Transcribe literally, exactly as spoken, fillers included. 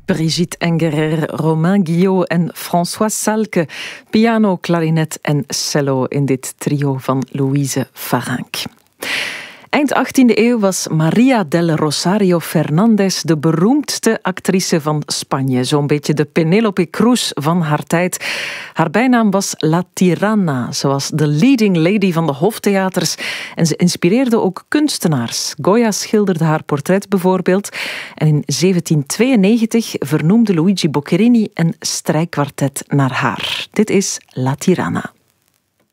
Brigitte Engerer, Romain Guillot en François Salke. Piano, klarinet en cello in dit trio van Louise Farrenc. Eind achttiende eeuw was Maria del Rosario Fernández de beroemdste actrice van Spanje. Zo'n beetje de Penélope Cruz van haar tijd. Haar bijnaam was La Tirana. Ze was de leading lady van de hoftheaters en ze inspireerde ook kunstenaars. Goya schilderde haar portret bijvoorbeeld. En in zeventien tweeënnegentig vernoemde Luigi Boccherini een strijkkwartet naar haar. Dit is La Tirana.